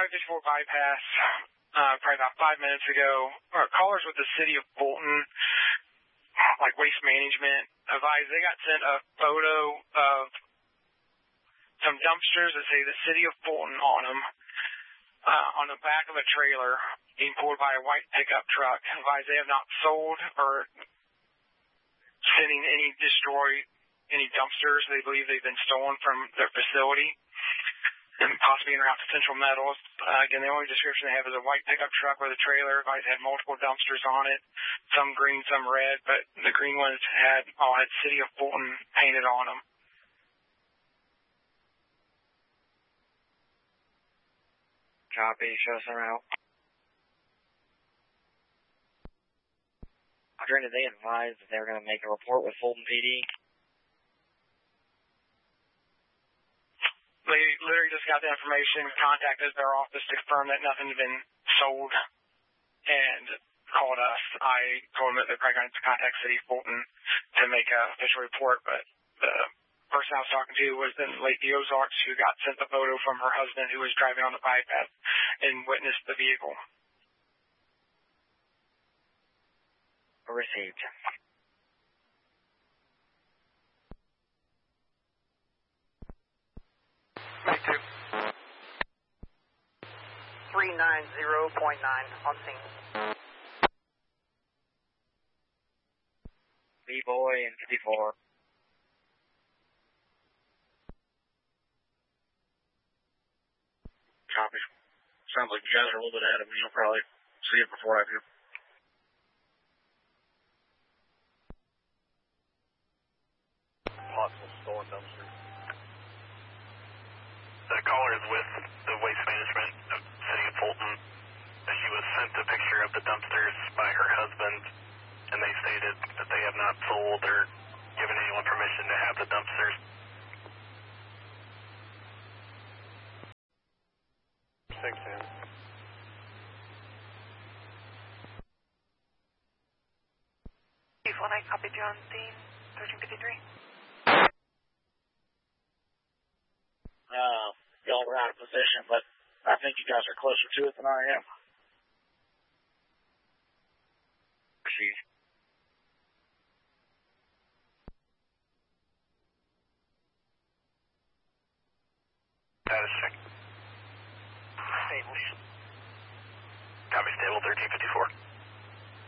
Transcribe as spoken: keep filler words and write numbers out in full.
five fifty-four bypass, uh, probably about five minutes ago. Our callers with the city of Fulton, like Waste Management, advised they got sent a photo of some dumpsters that say the city of Fulton on them, uh, on the back of a trailer being pulled by a white pickup truck. Advised they have not sold or sending any destroyed any dumpsters. They believe they've been stolen from their facility and possibly en route to Central Metals. Uh, again, the only description they have is a white pickup truck with a trailer. Advised had multiple dumpsters on it, some green, some red, but the green ones had all had City of Fulton painted on them. Copy, show us around. Audrey, did they advise that they were going to make a report with Fulton P D? They literally just got the information, contacted their office to confirm that nothing had been sold, and called us. I told them that they're probably going to contact City of Fulton to make an official report, but the person I was talking to was in Lake the Ozarks, who got sent the photo from her husband who was driving on the bypass and witnessed the vehicle. Received. Thank you. three nine zero point nine on scene. B-Boy and fifty-four. Copy. Sounds like you guys are a little bit ahead of me. You'll probably see it before I do. Possible stolen dumpster. The caller is with the Waste Management of City of Fulton. She was sent a picture of the dumpsters by her husband, and they stated that they have not sold or given anyone permission to have the dumpsters. six ten. Chief one eight, copy John Dean, thirteen fifty-three. Uh, y'all were out of position, but I think you guys are closer to it than I am. Receive. Status check. Stable. Copy, stable thirteen fifty-four.